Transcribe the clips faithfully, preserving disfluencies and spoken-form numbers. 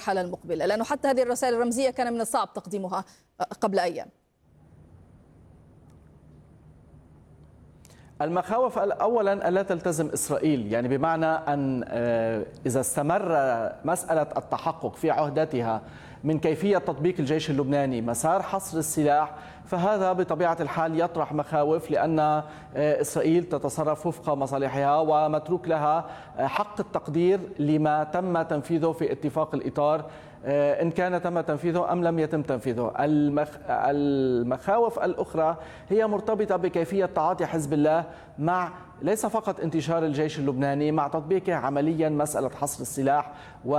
المرحلة المقبلة؟ لأنه حتى هذه الرسائل الرمزية كان من الصعب تقديمها قبل أيام. المخاوف أولا ألا تلتزم إسرائيل، يعني بمعنى أن إذا استمر مسألة التحقق في عهدتها من كيفية تطبيق الجيش اللبناني مسار حصر السلاح، فهذا بطبيعة الحال يطرح مخاوف، لأن إسرائيل تتصرف وفق مصالحها ومتروك لها حق التقدير لما تم تنفيذه في اتفاق الإطار، إن كان تم تنفيذه أم لم يتم تنفيذه. المخاوف الأخرى هي مرتبطة بكيفية تعاطي حزب الله مع ليس فقط انتشار الجيش اللبناني، مع تطبيقه عمليا مسألة حصر السلاح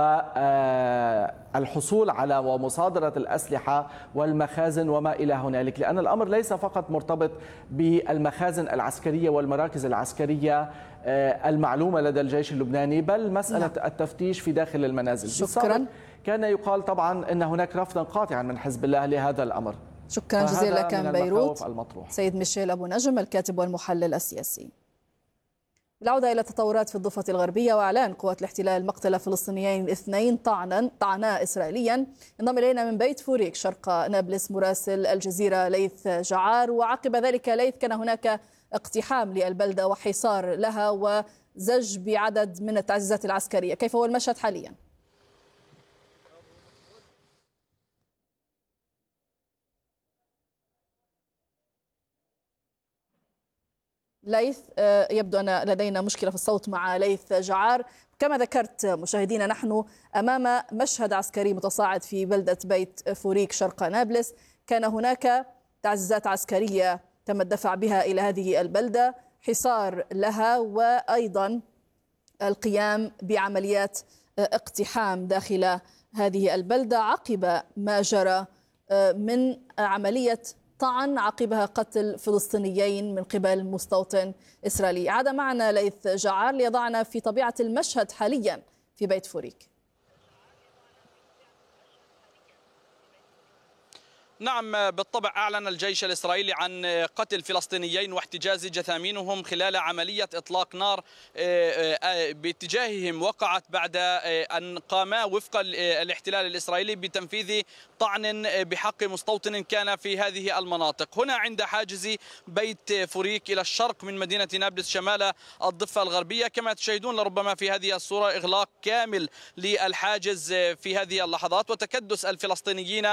والحصول على ومصادرة الأسلحة والمخازن وما إلى هنالك، لأن الأمر ليس فقط مرتبط بالمخازن العسكرية والمراكز العسكرية المعلومة لدى الجيش اللبناني، بل مسألة التفتيش في داخل المنازل. شكرا. كان يقال طبعا أن هناك رفضا قاطعا من حزب الله لهذا الأمر. شكرا جزيلا لك من بيروت المطروح. سيد ميشيل أبو نجم الكاتب والمحلل السياسي. بالعودة إلى التطورات في الضفة الغربية وإعلان قوات الاحتلال مقتل فلسطينيين اثنين طعنا طعنا إسرائيليا، انضم إلينا من بيت فوريك شرق نابلس مراسل الجزيرة ليث جعار. وعقب ذلك ليث كان هناك اقتحام للبلدة وحصار لها وزج بعدد من التعزيزات العسكرية، كيف هو المشهد حاليا؟ ليث، يبدو أن لدينا مشكلة في الصوت مع ليث جعار. كما ذكرت مشاهدينا، نحن أمام مشهد عسكري متصاعد في بلدة بيت فوريك شرق نابلس. كان هناك تعزيزات عسكرية تم الدفع بها إلى هذه البلدة، حصار لها، وأيضا القيام بعمليات اقتحام داخل هذه البلدة عقب ما جرى من عملية طعن عقبها قتل فلسطينيين من قبل مستوطن إسرائيلي. عاد معنا ليث جعار ليضعنا في طبيعة المشهد حاليا في بيت فوريك. نعم بالطبع، أعلن الجيش الإسرائيلي عن قتل فلسطينيين واحتجاز جثامينهم خلال عملية إطلاق نار باتجاههم وقعت بعد أن قاما وفق الاحتلال الإسرائيلي بتنفيذ طعن بحق مستوطن كان في هذه المناطق. هنا عند حاجز بيت فوريك إلى الشرق من مدينة نابلس شمال الضفة الغربية، كما تشاهدون لربما في هذه الصورة إغلاق كامل للحاجز في هذه اللحظات، وتكدس الفلسطينيين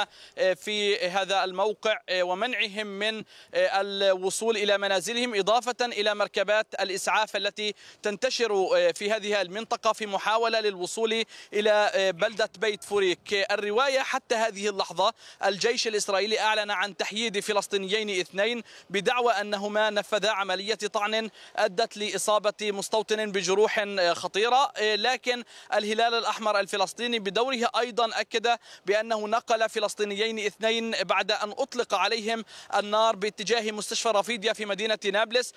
في هذا الموقع ومنعهم من الوصول إلى منازلهم، إضافة إلى مركبات الإسعاف التي تنتشر في هذه المنطقة في محاولة للوصول إلى بلدة بيت فوريك. الرواية حتى هذه اللحظة الجيش الإسرائيلي أعلن عن تحييد فلسطينيين اثنين بدعوى أنهما نفذا عملية طعن أدت لإصابة مستوطن بجروح خطيرة، لكن الهلال الأحمر الفلسطيني بدوره أيضا أكد بأنه نقل فلسطينيين اثنين بعد أن أطلق عليهم النار باتجاه مستشفى رفيديا في مدينة نابلس،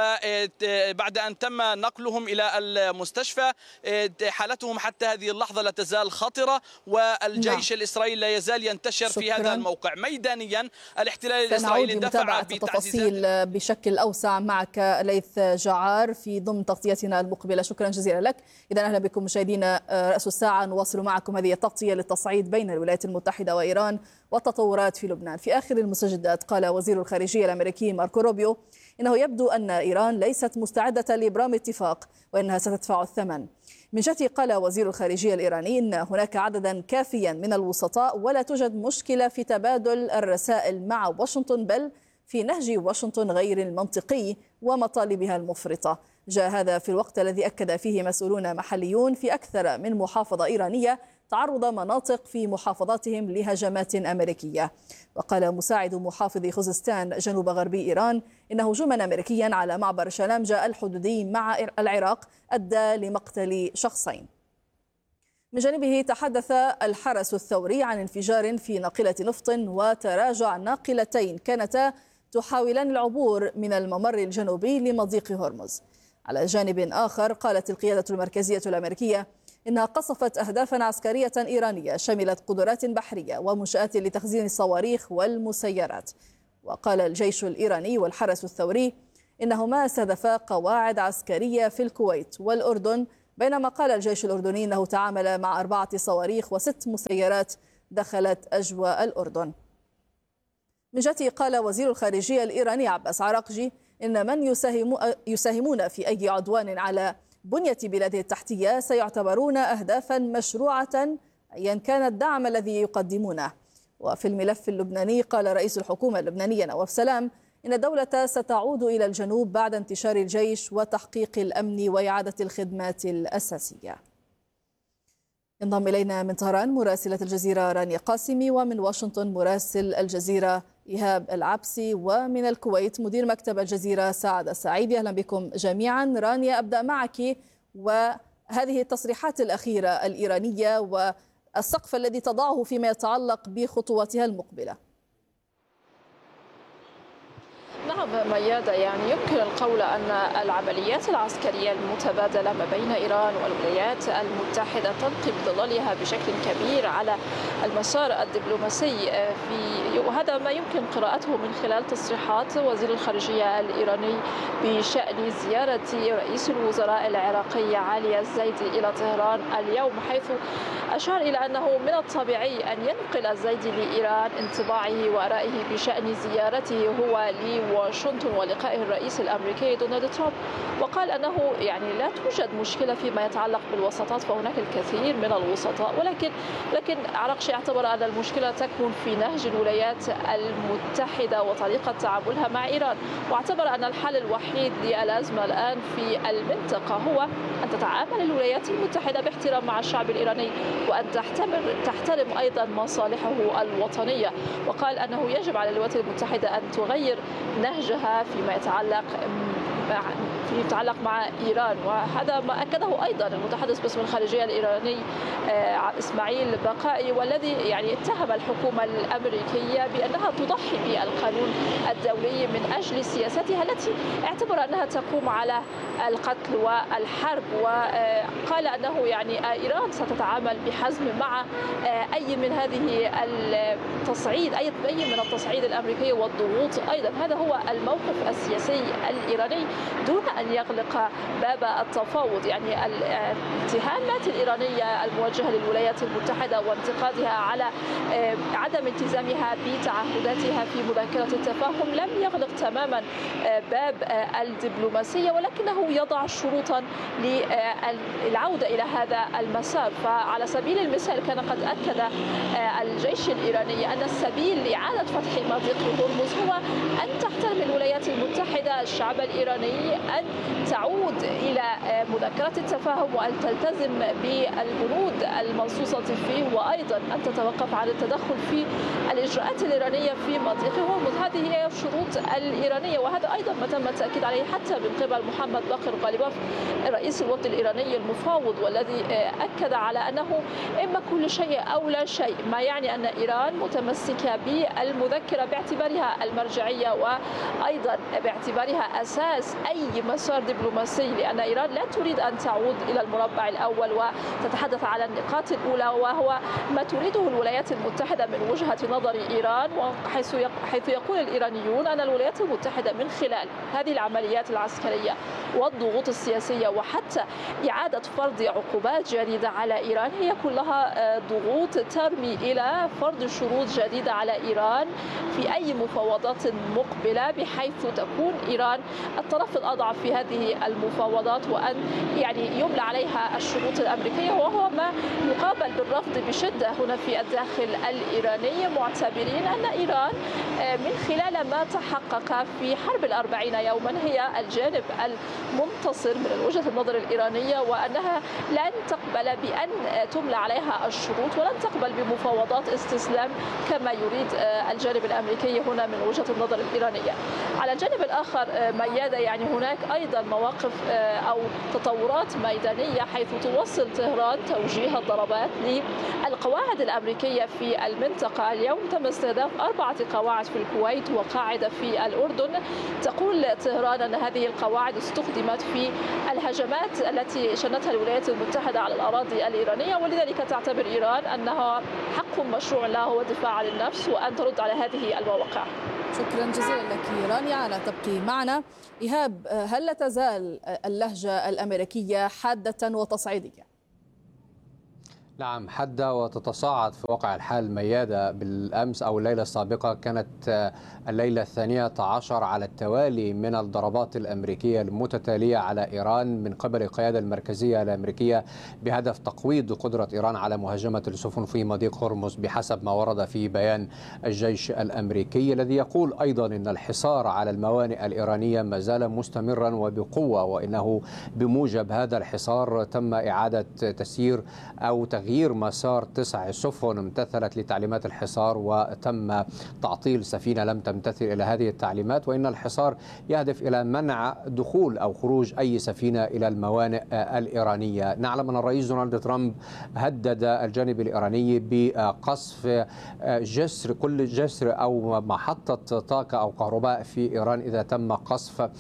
وبعد أن تم نقلهم إلى المستشفى حالتهم حتى هذه اللحظة لا تزال خطرة، والجيش نعم. الإسرائيلي لا يزال ينتشر شكرا. في هذا الموقع. ميدانيا الاحتلال الإسرائيلي دفع التفاصيل بشكل أوسع معك ليث جعار في ضمن تغطيتنا المقبلة. شكرا جزيلا لك. إذا أهلا بكم مشاهدينا رأس الساعة، نواصل معكم هذه التغطية للتصعيد بين الولايات المتحدة وإيران والتطورات في لبنان. في آخر المستجدات قال وزير الخارجية الأمريكي ماركو روبيو إنه يبدو أن إيران ليست مستعدة لإبرام اتفاق وإنها ستدفع الثمن. من جهته قال وزير الخارجية الإيراني إن هناك عددا كافيا من الوسطاء ولا توجد مشكلة في تبادل الرسائل مع واشنطن، بل في نهج واشنطن غير المنطقي ومطالبها المفرطة. جاء هذا في الوقت الذي أكد فيه مسؤولون محليون في أكثر من محافظة إيرانية تعرض مناطق في محافظاتهم لهجمات أمريكية. وقال مساعد محافظ خوزستان جنوب غربي إيران إن هجوما أمريكيا على معبر شلامجة الحدودي مع العراق أدى لمقتل شخصين. من جانبه تحدث الحرس الثوري عن انفجار في ناقلة نفط وتراجع ناقلتين كانتا تحاولان العبور من الممر الجنوبي لمضيق هرمز. على جانب آخر قالت القيادة المركزية الأمريكية إنها قصفت أهدافا عسكرية إيرانية شملت قدرات بحرية ومنشآت لتخزين الصواريخ والمسيرات. وقال الجيش الإيراني والحرس الثوري إنهما استهدفا قواعد عسكرية في الكويت والأردن بينما قال الجيش الأردني أنه تعامل مع أربعة صواريخ وست مسيرات دخلت أجواء الأردن. من جهته قال وزير الخارجية الإيراني عباس عراقجي إن من يساهم يساهمون في أي عدوان على بنية بلاده التحتية سيعتبرون أهدافا مشروعة أيا كان الدعم الذي يقدمونه. وفي الملف اللبناني قال رئيس الحكومة اللبنانية نواف سلام إن الدولة ستعود إلى الجنوب بعد انتشار الجيش وتحقيق الأمن وإعادة الخدمات الأساسية. انضم إلينا من طهران مراسلة الجزيرة رانيا قاسمي، ومن واشنطن مراسل الجزيرة إيهاب العبسي، ومن الكويت مدير مكتب الجزيرة سعد السعيدي. أهلا بكم جميعا. رانيا، أبدأ معك، وهذه التصريحات الأخيرة الإيرانية والسقف الذي تضعه فيما يتعلق بخطواتها المقبلة. نعم ميادة، يعني يمكن القول أن العمليات العسكرية المتبادلة ما بين إيران والولايات المتحدة تلقي بظلالها بشكل كبير على المسار الدبلوماسي في، وهذا ما يمكن قراءته من خلال تصريحات وزير الخارجية الإيراني بشأن زيارة رئيس الوزراء العراقي علي الزيدي إلى طهران اليوم، حيث أشار إلى أنه من الطبيعي أن ينقل الزيدي لإيران انطباعه وآرائه بشأن زيارته هو لواشنطن ولقائه الرئيس الأمريكي دونالد ترامب، وقال أنه يعني لا توجد مشكلة فيما يتعلق بالوساطات، فهناك الكثير من الوسطاء، ولكن لكن عراقجي اعتبر أن المشكلة تكمن في نهج الولايات المتحدة وطريقة تعاملها مع إيران، واعتبر أن الحل الوحيد للأزمة الآن في المنطقة هو أن تتعامل الولايات المتحدة باحترام مع الشعب الإيراني، وأن تحترم تحترم أيضا مصالحه الوطنية. وقال أنه يجب على الولايات المتحدة أن تغير نهجها فيما يتعلق فيما يتعلق مع إيران، وهذا ما أكده أيضا المتحدث باسم الخارجية الإيراني إسماعيل بقائي، والذي يعني اتهم الحكومة الأمريكية بأنها تضحي بالقانون الدولي من أجل سياستها التي اعتبر أنها تقوم على القتل والحرب، وقال أنه يعني إيران ستتعامل بحزم مع أي من هذه التصعيد أي من التصعيد الأمريكي والضغوط أيضا. هذا هو الموقف السياسي الإيراني دون أن يغلق باب التفاوض. يعني الاتهامات الإيرانية الموجهة للولايات المتحدة وانتقادها على عدم التزامها بتعهداتها في مذكرة التفاهم لم يغلق تماما باب الدبلوماسية، ولكنه يضع شروطا للعودة إلى هذا المسار. فعلى سبيل المثال كان قد أكد الجيش الإيراني أن السبيل لإعادة فتح مضيق هرمز هو أن تحترم الولايات المتحدة الشعب الإيراني، أن تعود إلى مذكرة التفاهم وأن تلتزم بالبنود المنصوصة فيه، وأيضا أن تتوقف عن التدخل في الإجراءات الإيرانية في مضيق هرمز. هذه هي الشروط الإيرانية، وهذا أيضا ما تم التأكيد عليه حتى من قبل محمد باقر غالباف رئيس الوفد الإيراني المفاوض، والذي أكد على أنه إما كل شيء أو لا شيء، ما يعني أن إيران متمسكة بالمذكرة باعتبارها المرجعية وأيضا باعتبارها أساس أي مسار دبلوماسي، لأن إيران لا تريد أن تعود إلى المربع الأول وتتحدث على النقاط الأولى، وهو ما تريده الولايات المتحدة من وجهة نظر إيران، وحيث حيث يقول الإيرانيون أن الولايات المتحدة من خلال هذه العمليات العسكرية والضغوط السياسية وحتى إعادة فرض عقوبات جديدة على إيران هي كلها ضغوط ترمي إلى فرض شروط جديدة على إيران في أي مفاوضات مقبلة، بحيث تكون إيران الطرف الأضعف في هذه المفاوضات، وأن يعني يملى عليها الشروط الأمريكية، وهو ما يقابل بالرفض بشدة هنا في الداخل الإيراني، معتبرين أن إيران من خلال ما تحقق في حرب الأربعين يوما هي الجانب المنتصر من وجهة النظر الإيرانية، وأنها لن تقبل بأن تملى عليها الشروط ولن تقبل بمفاوضات استسلام كما يريد الجانب الأمريكي هنا من وجهة النظر الإيرانية. على الجانب الآخر ميادة، يعني هناك أيضا مواقف أو تطورات ميدانية، حيث توصل طهران توجيه الضربات للقواعد الأمريكية في المنطقة. اليوم تم استهداف أربعة قواعد في الكويت وقاعدة في الأردن. تقول طهران أن هذه القواعد استخدمت في الهجمات التي شنتها الولايات المتحدة على الأراضي الإيرانية، ولذلك تعتبر إيران أنها حق مشروع لها هو الدفاع عن النفس وأن ترد على هذه المواقع. شكرا جزيلا لك رانيا على تبقي معنا. إيهاب، هل لا تزال اللهجة الأمريكية حادة وتصعيدية؟ نعم، حادة وتتصاعد في واقع الحال ميادة. بالأمس أو الليلة السابقة كانت الليلة الثانية عشر على التوالي من الضربات الأمريكية المتتالية على إيران من قبل القيادة المركزية الأمريكية بهدف تقويض قدرة إيران على مهاجمة السفن في مضيق هرمز بحسب ما ورد في بيان الجيش الأمريكي، الذي يقول أيضا أن الحصار على الموانئ الإيرانية ما زال مستمرا وبقوة، وإنه بموجب هذا الحصار تم إعادة تسيير أو تغيير تغيير مسار تسع سفن امتثلت لتعليمات الحصار، وتم تعطيل سفينة لم تمتثل إلى هذه التعليمات، وإن الحصار يهدف إلى منع دخول أو خروج أي سفينة إلى الموانئ الإيرانية. نعلم أن الرئيس دونالد ترامب هدد الجانب الإيراني بقصف جسر كل جسر أو محطة طاقة أو كهرباء في إيران إذا تم قصف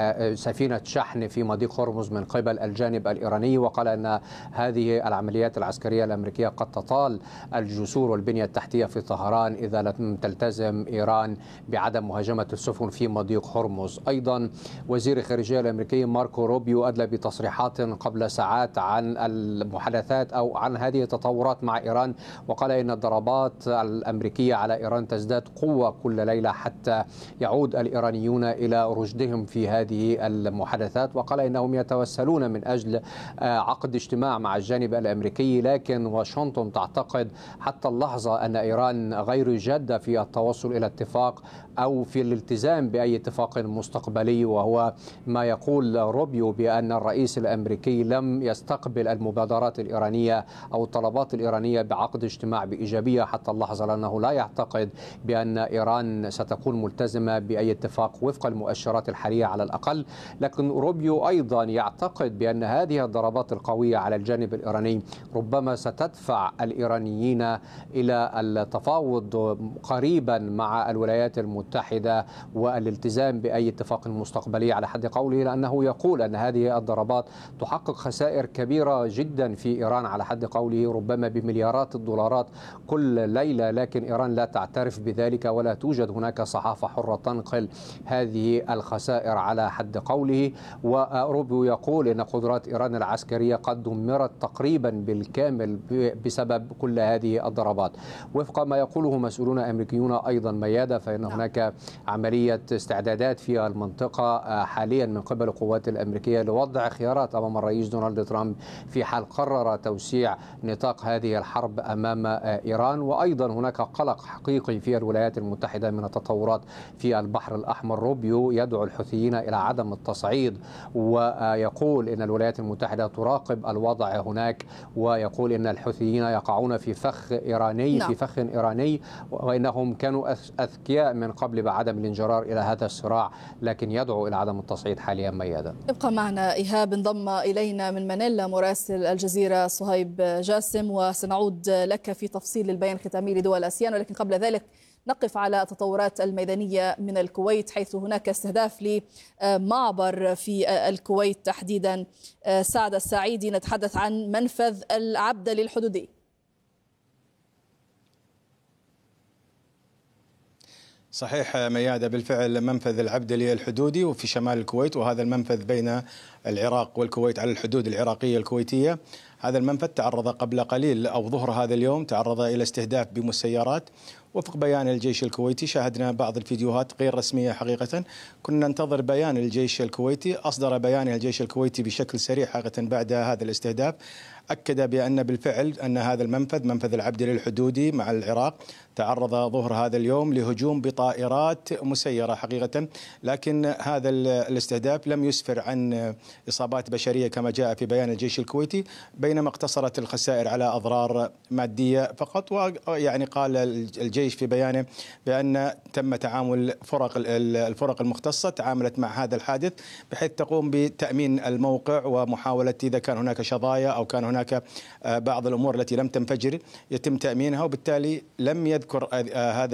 سفينة شحن في مضيق هرمز من قبل الجانب الإيراني، وقال أن هذه العمليات العسكرية الأمريكية قد تطال الجسور والبنية التحتية في طهران إذا لم تلتزم إيران بعدم مهاجمة السفن في مضيق هرمز. أيضا وزير الخارجية الأمريكي ماركو روبيو أدلى بتصريحات قبل ساعات عن المحادثات أو عن هذه التطورات مع إيران، وقال إن الضربات الأمريكية على إيران تزداد قوة كل ليلة حتى يعود الإيرانيون إلى رشدهم في هذه المحادثات، وقال إنهم يتوسلون من أجل عقد اجتماع مع الجانب الأمريكي، لكن واشنطن تعتقد حتى اللحظة أن إيران غير جادة في التوصل إلى اتفاق أو في الالتزام بأي اتفاق مستقبلي، وهو ما يقول روبيو بأن الرئيس الأمريكي لم يستقبل المبادرات الإيرانية أو الطلبات الإيرانية بعقد اجتماع بإيجابية حتى اللحظة، لأنه لا يعتقد بأن إيران ستكون ملتزمة بأي اتفاق وفق المؤشرات الحالية على الأقل. لكن روبيو أيضا يعتقد بأن هذه الضربات القوية على الجانب الإيراني ربما ستدفع الإيرانيين إلى التفاوض قريبا مع الولايات المتحدة والالتزام بأي اتفاق مستقبلي على حد قوله، لأنه يقول أن هذه الضربات تحقق خسائر كبيرة جدا في إيران على حد قوله ربما بمليارات الدولارات كل ليلة، لكن إيران لا تعترف بذلك ولا توجد هناك صحافة حرة تنقل هذه الخسائر على حد قوله. وروبيو يقول أن قدرات إيران العسكرية قد دمرت تقريبا بالكامل بسبب كل هذه الضربات. وفق ما يقوله مسؤولون أمريكيون أيضا ميادة، فإن هناك عملية استعدادات في المنطقة حاليا من قبل القوات الأمريكية لوضع خيارات أمام الرئيس دونالد ترامب في حال قرر توسيع نطاق هذه الحرب أمام إيران. وأيضا هناك قلق حقيقي في الولايات المتحدة من التطورات في البحر الأحمر. روبيو يدعو الحوثيين إلى عدم التصعيد، ويقول إن الولايات المتحدة تراقب الوضع هناك، ويقول إن الحوثيين يقعون في فخ إيراني نعم. في فخ إيراني، وإنهم كانوا أذكياء من قبل بعدم الانجرار إلى هذا الصراع، لكن يدعو إلى عدم التصعيد حاليا ميادة. ابقى معنا إيهاب. انضم إلينا من مانيلا مراسل الجزيرة صهيب جاسم، وسنعود لك في تفصيل البيان الختامي لدول آسيان، ولكن قبل ذلك نقف على التطورات الميدانية من الكويت، حيث هناك استهداف لمعبر في الكويت تحديدا. سعد السعيدي، نتحدث عن منفذ العبدلي الحدودي. صحيح ميادة، بالفعل منفذ العبدلي الحدودي وفي شمال الكويت، وهذا المنفذ بين العراق والكويت على الحدود العراقية الكويتية. هذا المنفذ تعرض قبل قليل أو ظهر هذا اليوم تعرض إلى استهداف بمسيرات. وفق بيان الجيش الكويتي شاهدنا بعض الفيديوهات غير رسمية حقيقة، كنا ننتظر بيان الجيش الكويتي. أصدر بيان الجيش الكويتي بشكل سريع حقيقة بعد هذا الاستهداف، أكد بأن بالفعل أن هذا المنفذ منفذ العبدلي الحدودي مع العراق تعرض ظهر هذا اليوم لهجوم بطائرات مسيرة حقيقة، لكن هذا الاستهداف لم يسفر عن إصابات بشرية كما جاء في بيان الجيش الكويتي، بينما اقتصرت الخسائر على أضرار مادية فقط. ويعني قال الجيش في بيانه بأن تم تعامل فرق الفرق المختصة تعاملت مع هذا الحادث بحيث تقوم بتأمين الموقع ومحاولة إذا كان هناك شظايا أو كان هناك بعض الأمور التي لم تنفجر يتم تأمينها. وبالتالي لم يذكر هذا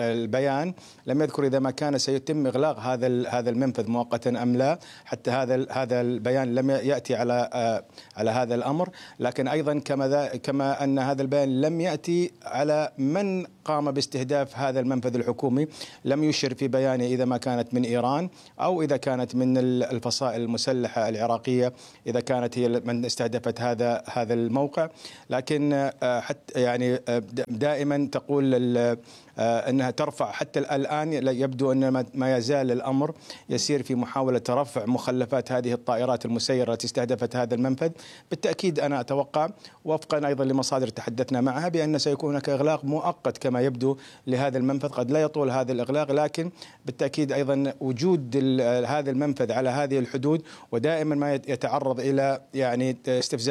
البيان لم يذكر إذا ما كان سيتم إغلاق هذا هذا المنفذ مؤقتا أم لا، حتى هذا هذا البيان لم يأتي على على هذا الأمر، لكن أيضا كما كما أن هذا البيان لم يأتي على من قام باستهداف هذا المنفذ الحكومي. لم يشر في بيانه إذا ما كانت من إيران أو إذا كانت من الفصائل المسلحة العراقية، إذا كانت هي من استهدفت هذا هذا الموقع. لكن حتى يعني دائما تقول أنها ترفع، حتى الآن يبدو أن ما يزال الأمر يسير في محاولة رفع مخلفات هذه الطائرات المسيرة التي استهدفت هذا المنفذ. بالتأكيد أنا أتوقع وفقا أيضا لمصادر تحدثنا معها بأن سيكون هناك إغلاق مؤقت كما يبدو لهذا المنفذ، قد لا يطول هذا الإغلاق، لكن بالتأكيد أيضا وجود هذا المنفذ على هذه الحدود ودائما ما يتعرض إلى يعني استفزاز